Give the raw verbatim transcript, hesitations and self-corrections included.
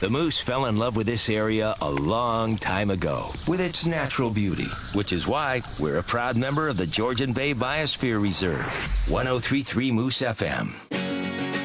The Moose fell in love with this area a long time ago, with its natural beauty, which is why we're a proud member of the Georgian Bay Biosphere Reserve. ten thirty-three Moose F M.